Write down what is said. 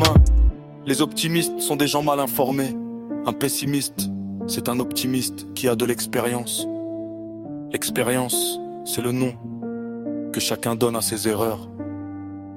chemin. Les optimistes sont des gens mal informés. Un pessimiste, c'est un optimiste qui a de l'expérience. L'expérience, c'est le nom que chacun donne à ses erreurs.